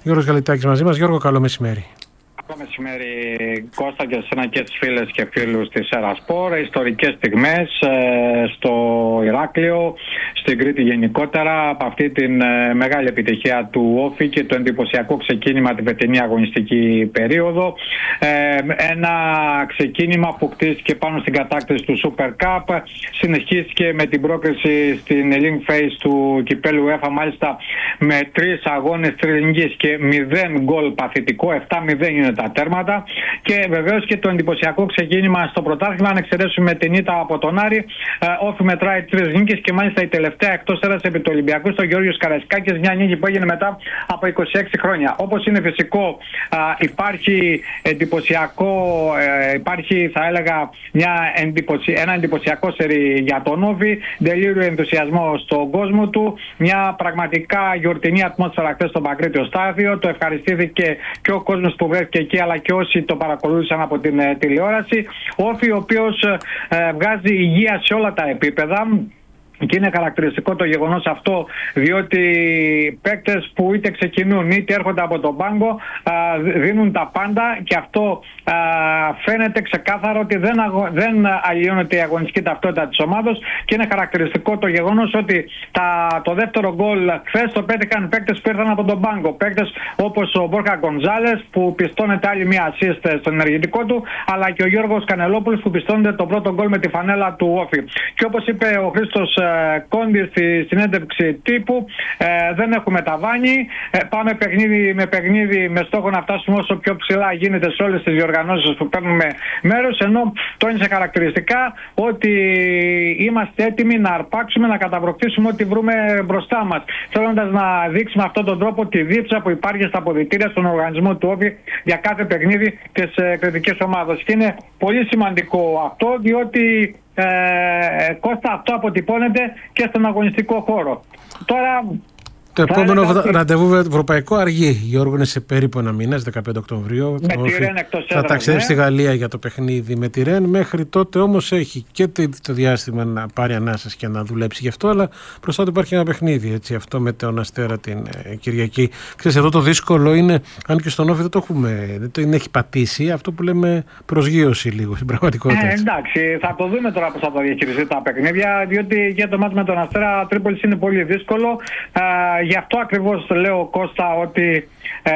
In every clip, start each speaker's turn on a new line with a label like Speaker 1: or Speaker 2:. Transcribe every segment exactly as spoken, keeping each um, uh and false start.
Speaker 1: Γιώργος Γαλιτάκης μαζί μας. Γιώργο, καλό μεσημέρι.
Speaker 2: Καλό μεσημέρι, Κώστα, και εσένα και τις φίλες και φίλους της Ερασπορ. Ιστορικές στιγμές ε, στο Ηράκλειο, στην Κρήτη γενικότερα, από αυτή την ε, μεγάλη επιτυχία του Όφη και το εντυπωσιακό ξεκίνημα την φετινή αγωνιστική περίοδο. Ε, ένα ξεκίνημα που χτίστηκε πάνω στην κατάκτηση του Super Cup, συνεχίστηκε με την πρόκριση στην Link Phase του κυπέλου UEFA, μάλιστα με τρεις αγώνες τριλινικής και μηδέν γκολ παθητικό, επτά μηδέν είναι τα τέρματα, και βεβαίως και το εντυπωσιακό ξεκίνημα στο πρωτάθλημα. Αν εξαιρέσουμε την ήττα από τον Άρη, Όφη μετράει τρεις νίκες και μάλιστα η τελευταία εκτός έδρας επί του Ολυμπιακού στο Γεώργιος Καραϊσκάκης, μια νίκη που έγινε μετά από είκοσι έξι χρόνια. Όπως είναι φυσικό, υπάρχει εντυπωσιακό, υπάρχει θα έλεγα μια εντυπωσια... ένα εντυπωσιακό σερί για τον Όφη, τελείωρο ενθουσιασμό στον κόσμο του, μια πραγματικά γιορτινή ατμόσφαιρα χθες στο Παγκρίτιο Στάδιο. Το ευχαριστήθηκε και ο κόσμος που βρέθηκε εκεί, αλλά και όσοι το παρακολούθησαν από την ε, τηλεόραση. Όφη, ο οποίος ε, βγάζει υγεία σε όλα τα επίπεδα. Και είναι χαρακτηριστικό το γεγονός αυτό, διότι παίκτες που είτε ξεκινούν είτε έρχονται από τον πάγκο δίνουν τα πάντα, και αυτό α, φαίνεται ξεκάθαρο ότι δεν, αγω... δεν αλλοιώνεται η αγωνιστική ταυτότητα της ομάδος, και είναι χαρακτηριστικό το γεγονός ότι τα... το δεύτερο γκολ χθες το πέτυχαν παίκτες που ήρθαν από τον πάγκο. Παίκτες όπως ο Μπόρχα Γκονζάλες που πιστώνεται άλλη μία assist στον ενεργητικό του, αλλά και ο Γιώργος Κανελόπουλος που πιστώνεται το πρώτο γκολ με τη φανέλα του Όφη. Και όπως είπε ο Χρήστος Κόντι στη συνέντευξη τύπου, ε, δεν έχουμε ταβάνι, ε, πάμε παιχνίδι με παιχνίδι με στόχο να φτάσουμε όσο πιο ψηλά γίνεται σε όλες τις διοργανώσεις που παίρνουμε μέρος, ενώ τόνισε χαρακτηριστικά ότι είμαστε έτοιμοι να αρπάξουμε, να καταβροχθήσουμε ό,τι βρούμε μπροστά μας, θέλοντας να δείξουμε αυτόν τον τρόπο τη δίψα που υπάρχει στα αποδυτήρια στον οργανισμό του Όφη για κάθε παιχνίδι της ε, κριτικής ομάδας. Και είναι πολύ σημαντικό αυτό, διότι Ε, Κώστα, αυτό αποτυπώνεται και στον αγωνιστικό χώρο. Τώρα,
Speaker 1: το επόμενο ότι... ραντεβού ευρωπαϊκό αργεί, Γιώργο, είναι σε περίπου ένα μήνα, δεκαπέντε Οκτωβρίου.
Speaker 2: Με τη Ρεν εκτός έδρας,
Speaker 1: θα ταξιδέψει
Speaker 2: ναι.
Speaker 1: στη Γαλλία για το παιχνίδι με τη Ρεν. Μέχρι τότε όμως έχει και το διάστημα να πάρει ανάσες και να δουλέψει γι' αυτό, αλλά μπροστά του υπάρχει ένα παιχνίδι. Έτσι, αυτό με τον Αστέρα την ε, Κυριακή. Ξέρεις, εδώ το δύσκολο είναι, αν και στον Όφη δεν το έχουμε, δεν το έχει πατήσει, αυτό που λέμε προσγείωση λίγο στην πραγματικότητα.
Speaker 2: Ε, εντάξει, θα το δούμε τώρα πώς θα το διαχειριστεί τα παιχνίδια, διότι για το μάτς με τον Αστέρα Τρίπολης είναι πολύ δύσκολο. Ε, Γι' αυτό ακριβώς λέω, Κώστα, ότι ε,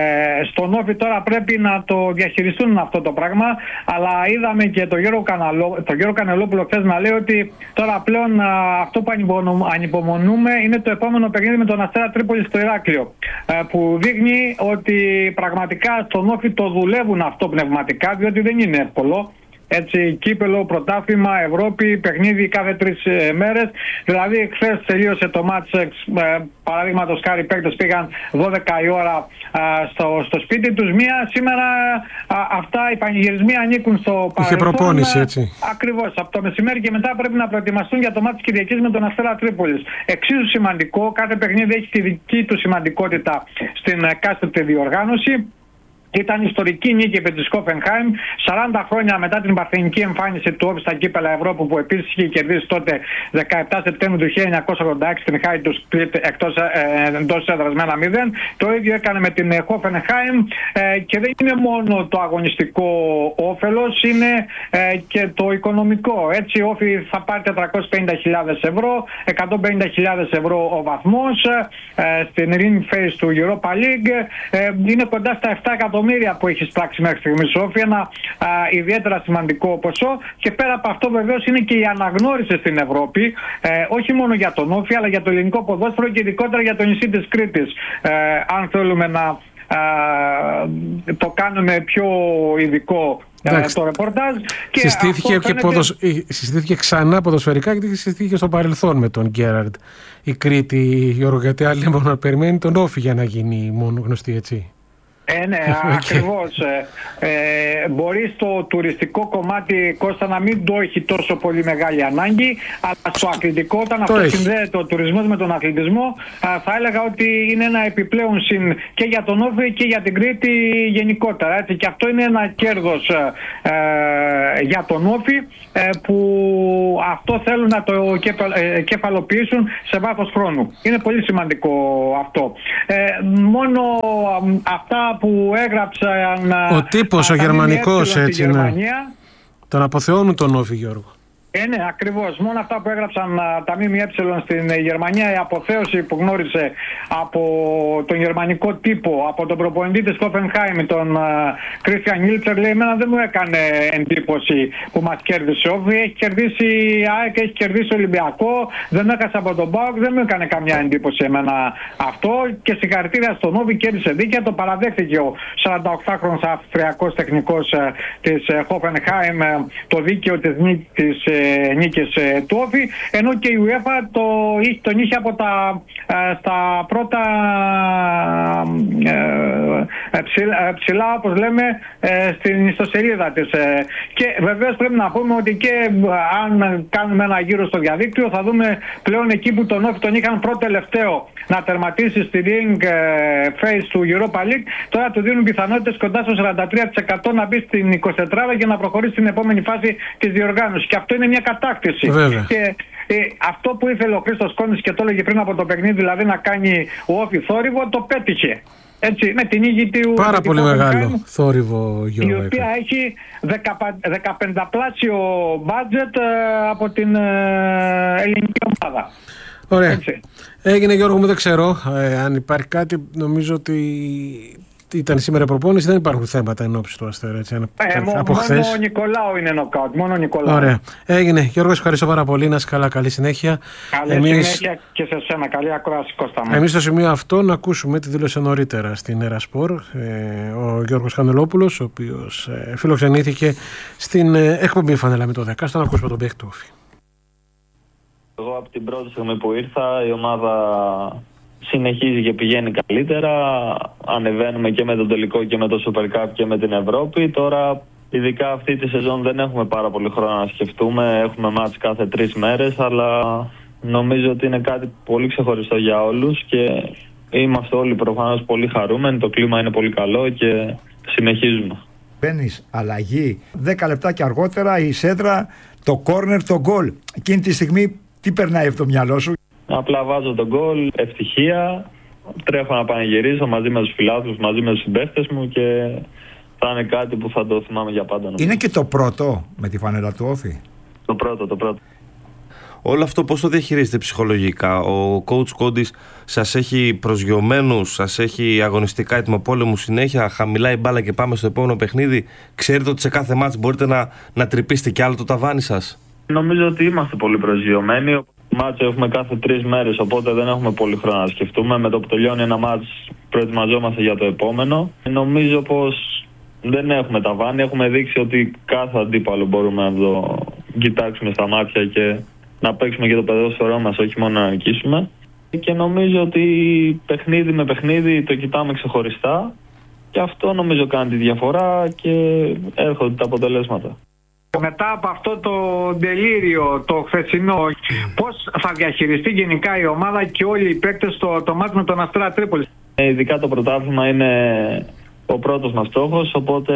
Speaker 2: στον Όφη τώρα πρέπει να το διαχειριστούν αυτό το πράγμα, αλλά είδαμε και τον Γιώργο, Καναλό, το Γιώργο Κανελόπουλο χθες να λέει ότι τώρα πλέον α, αυτό που ανυπομονούμε είναι το επόμενο παιχνίδι με τον Αστέρα Τρίπολης στο Ηράκλειο, ε, που δείχνει ότι πραγματικά στον Όφη το δουλεύουν αυτό πνευματικά, διότι δεν είναι εύκολο. Έτσι, κύπελο, πρωτάθλημα, Ευρώπη, παιχνίδι κάθε τρεις ε, μέρες. Δηλαδή, χθες τελείωσε το μάτς, ε, παραδείγματος χάρη, παίκτες πήγαν δώδεκα η ώρα ε, στο, στο σπίτι τους. Μία σήμερα ε, αυτά οι πανηγυρισμοί ανήκουν στο παρελθόν.
Speaker 1: Είχε προπόνηση, έτσι.
Speaker 2: Ακριβώς. Από το μεσημέρι και μετά πρέπει να προετοιμαστούν για το μάτς της Κυριακής με τον Αστέρα Τρίπολης. Εξίσου σημαντικό, κάθε παιχνίδι έχει τη δική του σημαντικότητα στην εκάστοτε διοργάνωση. Ήταν ιστορική νίκη επί της Hoffenheim, σαράντα χρόνια μετά την παρθενική εμφάνιση του Όφη στα κύπελα Ευρώπη, που επίσης είχε κερδίσει τότε δεκαεπτά Σεπτέμβρη του χίλια εννιακόσια ογδόντα έξι την Χάιντ του Σπλίτ εκτός ε, εντός έδρας με ένα μηδέν. Το ίδιο έκανε με την Hoffenheim, ε, και δεν είναι μόνο το αγωνιστικό όφελος, είναι ε, και το οικονομικό. Έτσι, ο Όφη θα πάρει τετρακόσιες πενήντα χιλιάδες ευρώ, εκατόν πενήντα χιλιάδες ευρώ ο βαθμός ε, στην Ring Phase του Europa League. Ε, είναι κοντά στα επτά εκατομμύρια που έχει σπράξει μέχρι στιγμής Όφη, ένα α, ιδιαίτερα σημαντικό ποσό, και πέρα από αυτό βεβαίως είναι και η αναγνώριση στην Ευρώπη, ε, όχι μόνο για τον Όφη αλλά για το ελληνικό ποδόσφαιρο και ειδικότερα για το νησί της Κρήτης, ε, αν θέλουμε να α, το κάνουμε πιο ειδικό. Εντάξει, το ρεπορτάζ. Και
Speaker 1: συστήθηκε, και φαίνεται... ποδοσ... συστήθηκε ξανά ποδοσφαιρικά, γιατί συστήθηκε στο παρελθόν με τον Γκέραρντ η Κρήτη, Γιώργο, γιατί άλλοι μόνο να περιμένει τον Όφη για να γίνει μόνο γνωστή, έτσι.
Speaker 2: Ε, ναι, okay. Ακριβώς. Ε, ε, μπορεί στο τουριστικό κομμάτι, Κώστα, να μην το έχει τόσο πολύ μεγάλη ανάγκη, αλλά στο αθλητικό, όταν το αυτό έχει. Συνδέεται ο τουρισμός με τον αθλητισμό, θα έλεγα ότι είναι ένα επιπλέον συν και για τον Όφη και για την Κρήτη γενικότερα. Έτσι. Και αυτό είναι ένα κέρδος ε, για τον Όφη, ε, που αυτό θέλουν να το ε, κεφαλοποιήσουν σε βάθος χρόνου. Είναι πολύ σημαντικό αυτό. Ε, μόνο αυτά που έγραψαν
Speaker 1: ο τύπος, ο γερμανικός, έτσι, ναι. Τον αποθεώνουν τον Όφη, Γιώργο.
Speaker 2: Ε, ναι, ακριβώς. Μόνο αυτά που έγραψαν α, τα ΜΜΕ στην Γερμανία, η αποθέωση που γνώρισε από τον γερμανικό τύπο, από τον προπονητή της Hoffenheim, τον Κρίστιαν Νίλτσερ, λέει: εμένα δεν μου έκανε εντύπωση που μας κέρδισε ο Όφη. Έχει κερδίσει η ΑΕΚ, έχει κερδίσει Ολυμπιακό, δεν έχασε από τον ΠΑΟΚ, δεν μου έκανε καμιά εντύπωση εμένα αυτό. Και συγχαρητήρια στον Όφη, κέρδισε δίκαια. Το παραδέχθηκε ο σαρανταοκτάχρονος Αυστριακός τεχνικός της Hoffenheim το δίκαιο της νίκης νίκες του Όφη, ενώ και η UEFA το, τον είχε από τα στα πρώτα ψηλά, ψηλά όπως λέμε στην ιστοσελίδα της. Και βεβαίως πρέπει να πούμε ότι και αν κάνουμε ένα γύρο στο διαδίκτυο θα δούμε πλέον εκεί που τον Όφη τον είχαν πρώτο τελευταίο να τερματίσει στη ring phase του Europa League, τώρα του δίνουν πιθανότητες κοντά στο σαράντα τρία τοις εκατό να μπει στην εικοσιτετράρα και να προχωρήσει στην επόμενη φάση της διοργάνωσης. Και αυτό είναι μια κατάκτηση. Και ε, αυτό που ήθελε ο Χρήστος Κόνης και το έλεγε πριν από το παιχνίδι, δηλαδή να κάνει ο Όφη θόρυβο, το πέτυχε. Έτσι, με την νίκη του.
Speaker 1: Πάρα πολύ μεγάλο θόρυβο, Γιώργο.
Speaker 2: Η οποία έχει δεκαπενταπλάσιο budget ε, από την ε, ελληνική ομάδα.
Speaker 1: Ωραία. Έτσι. Έγινε, Γιώργο μου, δεν ξέρω ε, αν υπάρχει κάτι. Νομίζω ότι ήταν σήμερα προπόνηση, δεν υπάρχουν θέματα εν ώψη του Αστέρα. Έτσι,
Speaker 2: ε, από μόνο χθες. Ο Νικολάου είναι νοκάουτ. Μόνο ο Νικολάου.
Speaker 1: Ωραία. Έγινε. Γιώργο, ευχαριστώ πάρα πολύ. Να είσαι καλά. Καλή συνέχεια.
Speaker 2: Καλή Εμείς... συνέχεια και σε σένα. Καλή ακρόαση, Κώστα μου.
Speaker 1: Εμείς στο σημείο αυτό να ακούσουμε τη δήλωση νωρίτερα στην Ερασπορ. Ε, ο Γιώργος Χανελόπουλος, ο οποίος ε, φιλοξενήθηκε στην ε, εκπομπή Φανέλα με το δέκα. Στον ακούσουμε τον παίκτη του Όφη.
Speaker 3: Εγώ από την πρώτη στιγμή που ήρθα, η ομάδα συνεχίζει και πηγαίνει καλύτερα. Ανεβαίνουμε και με τον τελικό και με το Super Cup και με την Ευρώπη. Τώρα, ειδικά αυτή τη σεζόν, δεν έχουμε πάρα πολύ χρόνο να σκεφτούμε. Έχουμε μάτς κάθε τρεις μέρες, αλλά νομίζω ότι είναι κάτι πολύ ξεχωριστό για όλους και είμαστε όλοι προφανώς πολύ χαρούμενοι. Το κλίμα είναι πολύ καλό και συνεχίζουμε.
Speaker 4: Παίρνεις αλλαγή δέκα λεπτά και αργότερα η σέντρα, το κόρνερ, το γκολ. Εκείνη τη στιγμή τι περνάει από το μυαλό σου?
Speaker 3: Απλά βάζω τον γκολ, ευτυχία, τρέχω να πανηγυρίσω μαζί με τους φιλάθλους, μαζί με τους συμπαίχτες μου και θα είναι κάτι που θα το θυμάμαι για πάντα. Νομίζω.
Speaker 4: Είναι και το πρώτο με τη φανέλα του Όφη.
Speaker 3: Το πρώτο, το πρώτο.
Speaker 5: Όλο αυτό πώς το διαχειρίζετε ψυχολογικά? Ο coach Κόντης σας έχει προσγειωμένους, σας έχει αγωνιστικά έτοιμο πόλεμου συνέχεια, χαμηλά η μπάλα και πάμε στο επόμενο παιχνίδι? Ξέρετε ότι σε κάθε μάτς μπορείτε να, να τρυπήσετε κι άλλο το ταβάνι σας?
Speaker 3: Νομίζω ότι είμαστε πολύ προσγειωμένοι. Μάτσο έχουμε κάθε τρεις μέρες, οπότε δεν έχουμε πολύ χρόνο να σκεφτούμε. Με το που τελειώνει ένα μάτς προετοιμαζόμαστε για το επόμενο. Νομίζω πως δεν έχουμε ταβάνι. Έχουμε δείξει ότι κάθε αντίπαλο μπορούμε να το κοιτάξουμε στα μάτια και να παίξουμε και το ποδόσφαιρό μας, όχι μόνο να νικήσουμε. Και νομίζω ότι παιχνίδι με παιχνίδι το κοιτάμε ξεχωριστά και αυτό νομίζω κάνει τη διαφορά και έρχονται τα αποτελέσματα.
Speaker 2: Μετά από αυτό το τελείριο, το χθεσινό, πώς θα διαχειριστεί γενικά η ομάδα και όλοι οι παίκτες το, το μάτς με τον Αστέρα Τρίπολης?
Speaker 3: Ειδικά το πρωτάθλημα είναι ο πρώτος μας στόχος, οπότε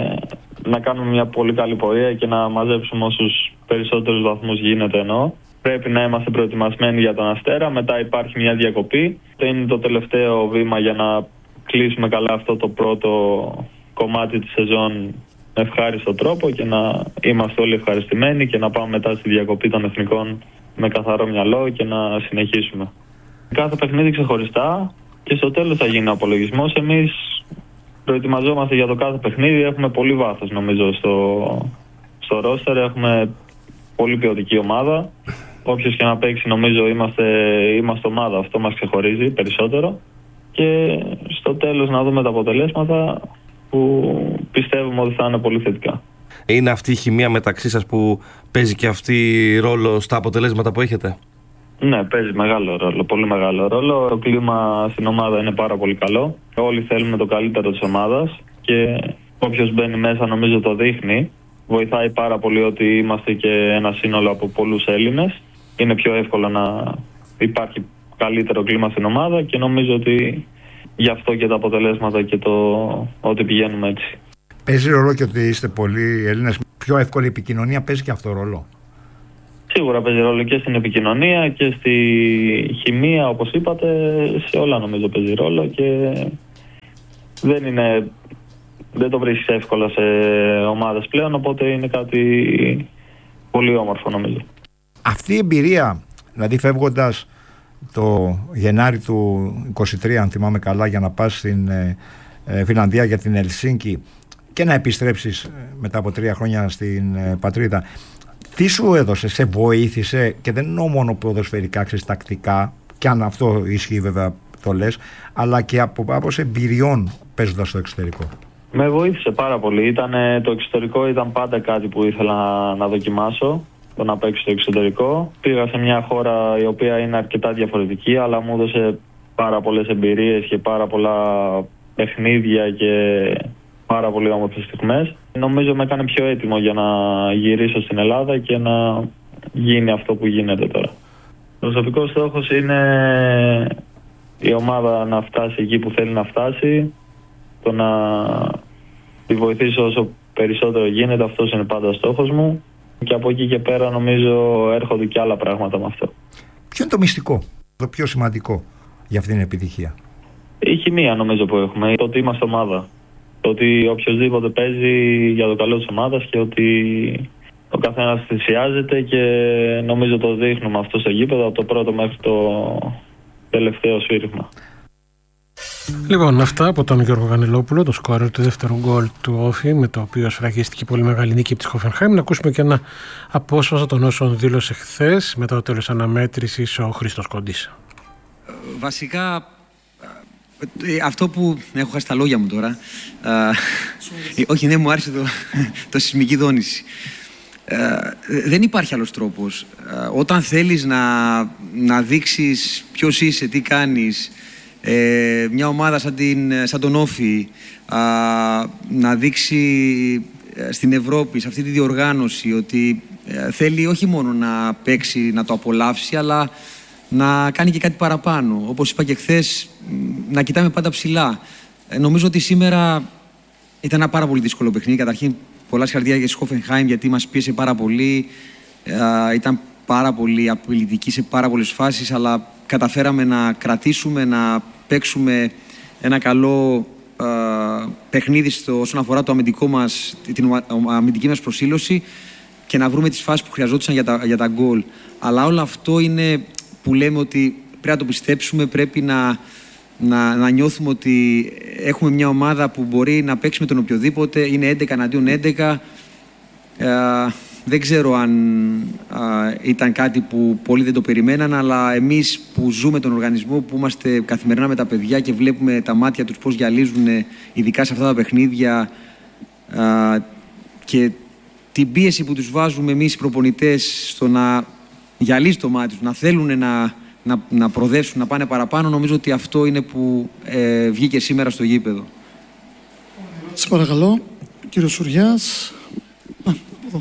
Speaker 3: να κάνουμε μια πολύ καλή πορεία και να μαζέψουμε όσους περισσότερους βαθμούς γίνεται εννοώ. Πρέπει να είμαστε προετοιμασμένοι για τον Αστέρα, μετά υπάρχει μια διακοπή. Αυτό είναι το τελευταίο βήμα για να κλείσουμε καλά αυτό το πρώτο κομμάτι της σεζόν με ευχάριστο τρόπο και να είμαστε όλοι ευχαριστημένοι και να πάμε μετά στη διακοπή των εθνικών με καθαρό μυαλό και να συνεχίσουμε. Κάθε παιχνίδι ξεχωριστά και στο τέλος θα γίνει ο απολογισμός. Εμείς προετοιμαζόμαστε για το κάθε παιχνίδι, έχουμε πολύ βάθος νομίζω στο, στο ρόστερ, έχουμε πολύ ποιοτική ομάδα. Όποιος και να παίξει νομίζω είμαστε, είμαστε ομάδα, αυτό μας ξεχωρίζει περισσότερο και στο τέλος να δούμε τα αποτελέσματα που πιστεύουμε ότι θα είναι πολύ θετικά.
Speaker 5: Είναι αυτή η χημεία μεταξύ σας που παίζει και αυτή ρόλο στα αποτελέσματα που έχετε?
Speaker 3: Ναι, παίζει μεγάλο ρόλο, πολύ μεγάλο ρόλο. Το κλίμα στην ομάδα είναι πάρα πολύ καλό. Όλοι θέλουμε το καλύτερο της ομάδας και όποιος μπαίνει μέσα νομίζω το δείχνει. Βοηθάει πάρα πολύ ότι είμαστε και ένα σύνολο από πολλούς Έλληνες. Είναι πιο εύκολο να υπάρχει καλύτερο κλίμα στην ομάδα και νομίζω ότι γι' αυτό και τα αποτελέσματα και το ότι πηγαίνουμε έτσι.
Speaker 4: Παίζει ρόλο και ότι είστε πολλοί Έλληνες, πιο εύκολη επικοινωνία, παίζει και αυτό ρόλο?
Speaker 3: Σίγουρα παίζει ρόλο και στην επικοινωνία και στη χημεία, όπως είπατε, σε όλα νομίζω παίζει ρόλο και δεν είναι... Δεν το βρίσκεις εύκολα σε ομάδες πλέον, οπότε είναι κάτι πολύ όμορφο νομίζω.
Speaker 4: Αυτή η εμπειρία, δηλαδή φεύγοντας το Γενάρη του είκοσι τρία, αν θυμάμαι καλά, για να πας στην ε, ε, Φιλανδία για την Ελσίνκη και να επιστρέψεις μετά από τρία χρόνια στην ε, πατρίδα, τι σου έδωσε, σε βοήθησε, και δεν εννοώ μόνο ποδοσφαιρικά, ξέρεις, τακτικά, και αν αυτό ισχύει βέβαια το λες, αλλά και από άποψη εμπειριών παίζοντας στο εξωτερικό?
Speaker 3: Με βοήθησε πάρα πολύ. Ήτανε, το εξωτερικό ήταν πάντα κάτι που ήθελα να, να δοκιμάσω, το να παίξω στο εξωτερικό. Πήγα σε μια χώρα η οποία είναι αρκετά διαφορετική, αλλά μου έδωσε πάρα πολλές εμπειρίες και πάρα πολλά παιχνίδια και πάρα πολύ όμορφες στιγμές. Νομίζω με έκανε πιο έτοιμο για να γυρίσω στην Ελλάδα και να γίνει αυτό που γίνεται τώρα. Ο προσωπικός στόχος είναι η ομάδα να φτάσει εκεί που θέλει να φτάσει, το να τη βοηθήσω όσο περισσότερο γίνεται, αυτός είναι πάντα ο στόχος μου, και από εκεί και πέρα νομίζω έρχονται και άλλα πράγματα με αυτό.
Speaker 4: Ποιο είναι το μυστικό, το πιο σημαντικό για αυτήν την επιτυχία?
Speaker 3: Η χημεία νομίζω που έχουμε, το ότι είμαστε ομάδα, το ότι οποιοδήποτε παίζει για το καλό της ομάδας και ότι ο καθένας θυσιάζεται, και νομίζω το δείχνουμε αυτό στο γήπεδο από το πρώτο μέχρι το τελευταίο σφύριγμα.
Speaker 1: Λοιπόν, αυτά από τον Γιώργο Γανελόπουλο, το σκόρερ του δεύτερου γκολ του Όφη, με το οποίο σφραγίστηκε πολύ μεγάλη νίκη της Hoffenheim. Να ακούσουμε και ένα απόσπασμα των όσων δήλωσε χθες μετά το τέλος αναμέτρησης ο Χρήστος Κόντης.
Speaker 6: Βασικά, αυτό που έχω χάσει τα λόγια μου τώρα, όχι, ναι, μου άρεσε το, το σεισμική δόνηση. Ε, δεν υπάρχει άλλος τρόπος. Ε, όταν θέλεις να, να δείξεις ποιος είσαι, τι κάνεις, ε, μια ομάδα σαν, την, σαν τον Όφη, ε, να δείξει στην Ευρώπη, σε αυτή τη διοργάνωση, ότι ε, θέλει όχι μόνο να παίξει, να το απολαύσει, αλλά να κάνει και κάτι παραπάνω. Όπως είπα και χθες, να κοιτάμε πάντα ψηλά. Ε, νομίζω ότι σήμερα ήταν ένα πάρα πολύ δύσκολο παιχνίδι. Καταρχήν, πολλά συγχαρητήρια για τη Hoffenheim, γιατί μας πίεσε πάρα πολύ. Ε, ήταν πάρα πολύ απειλητική σε πάρα πολλές φάσεις, αλλά καταφέραμε να κρατήσουμε, να παίξουμε ένα καλό ε, παιχνίδι στο, όσον αφορά το αμυντικό μας, την αμυντική μας προσήλωση, και να βρούμε τις φάσεις που χρειαζόντουσαν για τα, για τα γκολ. Αλλά όλο αυτό είναι που λέμε ότι πρέπει να το πιστέψουμε, πρέπει να, να, να νιώθουμε ότι έχουμε μια ομάδα που μπορεί να παίξει με τον οποιοδήποτε. Είναι έντεκα εναντίον έντεκα. Ε, δεν ξέρω αν ε, ήταν κάτι που πολλοί δεν το περιμέναν, αλλά εμείς που ζούμε τον οργανισμό, που είμαστε καθημερινά με τα παιδιά και βλέπουμε τα μάτια τους πώς γυαλίζουν, ειδικά σε αυτά τα παιχνίδια, ε, και την πίεση που τους βάζουμε εμείς οι προπονητές στο να γυαλίζει το μάτι τους, να θέλουν να, να, να προδεύσουν, να πάνε παραπάνω, νομίζω ότι αυτό είναι που ε, βγήκε σήμερα στο γήπεδο.
Speaker 7: Σας παρακαλώ, κύριο Σουριάς. Α, εδώ.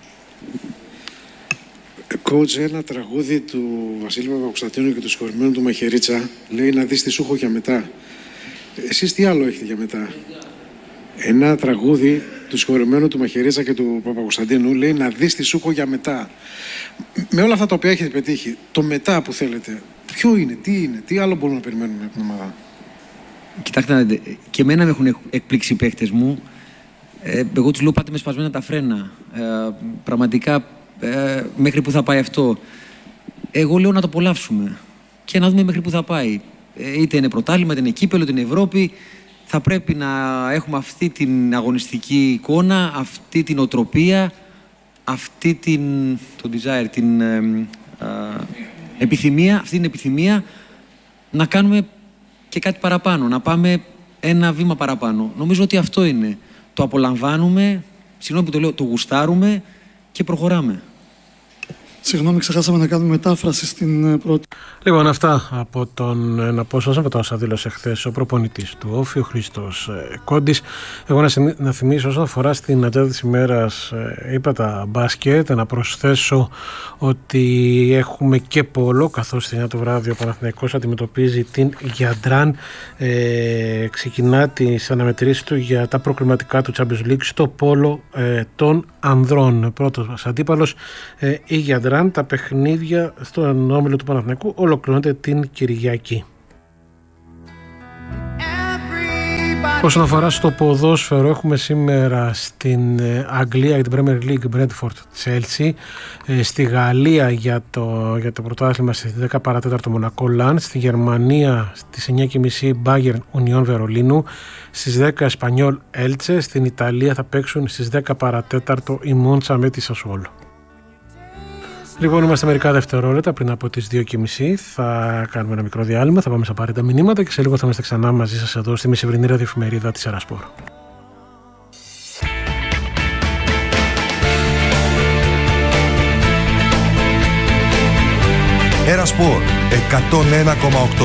Speaker 8: Coach, ένα τραγούδι του Βασίλη Παπακοσταντίνου και του συγχωρημένου του Μαχαιρίτσα λέει να δεις τι σου έχω για μετά. Εσείς τι άλλο έχετε για μετά? Ένα τραγούδι του συγχωρημένου του Μαχαιρίτσα και του Παπακοσταντίνου λέει να δεις τι σου έχω για μετά. Με όλα αυτά τα οποία έχετε πετύχει, το μετά που θέλετε, ποιο είναι, τι είναι, τι άλλο μπορούμε να περιμένουμε από την ομάδα?
Speaker 6: Κοιτάξτε, και εμένα με έχουν εκπλήξει οι παίχτες μου. Ε, εγώ τους λέω πάτε με σπασμένα τα φρένα. Ε, πραγματικά, ε, μέχρι που θα πάει αυτό. Εγώ λέω να το απολαύσουμε και να δούμε μέχρι που θα πάει. Ε, είτε είναι πρωτάθλημα, είτε είναι κύπελλο, είτε είναι Ευρώπη. Θα πρέπει να έχουμε αυτή την αγωνιστική εικόνα, αυτή την οτροπία, αυτή την, το desire, την ε, ε, επιθυμία, αυτή την επιθυμία να κάνουμε και κάτι παραπάνω, να πάμε ένα βήμα παραπάνω. Νομίζω ότι αυτό είναι. Το απολαμβάνουμε, συγγνώμη που το λέω, το γουστάρουμε και προχωράμε.
Speaker 7: Συγγνώμη, ξεχάσαμε να κάνουμε μετάφραση στην πρώτη.
Speaker 1: Λοιπόν, αυτά από τον απόσπασμα από τα όσα δήλωσε χθες ο προπονητής του Όφη, ο Χρήστος Κόντης. Εγώ να, να θυμίσω όσον αφορά στην ατζέντα της ημέρας, είπα τα μπάσκετ, να προσθέσω ότι έχουμε και πόλο, καθώς στις εννιά το βράδυ ο Παναθηναϊκός αντιμετωπίζει την Γιαντράν. Ε, ξεκινά τις αναμετρήσεις του για τα προκριματικά του Champions League στο πόλο ε, των ανδρών. Πρώτος μας αντίπαλος ε, η Γιαντράν. Τα παιχνίδια στον όμιλο του Παναθηναϊκού ολοκληρώνεται την Κυριακή. Όσον αφορά στο ποδόσφαιρο, έχουμε σήμερα στην Αγγλία για την Premier League Brentford Chelsea, στη Γαλλία για το, για το πρωτάθλημα στις δέκα παρατέταρτο Μονακό Λαν, στη Γερμανία στις εννιά και μισή Bayern Union Βερολίνου, στις δέκα Espanyol Elche, στην Ιταλία θα παίξουν στις δέκα παρατέταρτο η Μόντσα με τη Σασουόλο. Λοιπόν, είμαστε μερικά δευτερόλεπτα πριν από τις δύο και μισή. Θα κάνουμε ένα μικρό διάλειμμα, θα πάμε στα απαραίτητα μηνύματα και σε λίγο θα είμαστε ξανά μαζί σας εδώ στη μεσημερινή ραδιοεφημερίδα της Ερασπόρ.
Speaker 9: Ερασπόρ εκατόν ένα κόμμα οκτώ.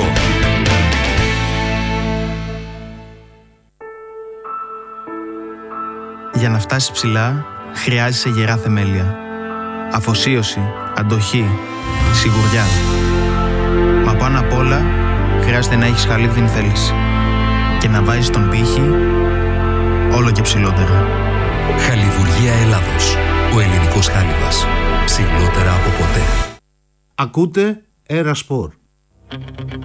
Speaker 10: Για να φτάσεις ψηλά, χρειάζεσαι γερά θεμέλια. Αφοσίωση, αντοχή, σιγουριά. Μα πάνω απ' όλα, χρειάζεται να έχεις χαλίβδινη θέληση και να βάζεις τον πύχη όλο και ψηλότερα.
Speaker 9: Χαλιβουργία Ελλάδος. Ο ελληνικός χάλιβας. Ψηλότερα από ποτέ.
Speaker 11: Ακούτε Ερασπόρ.